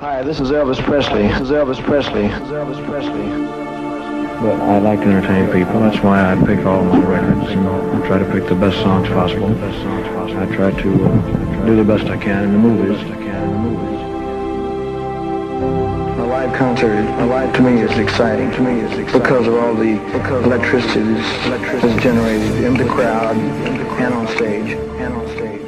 Hi, this is Elvis Presley. This is Elvis Presley. This is Elvis Presley. But I like to entertain people. That's why I pick all my records. You know, I try to pick the best songs possible. I try to do the best I can in the movies. A live concert, to me, is exciting. Because of all the electricity that's generated in the crowd and on stage.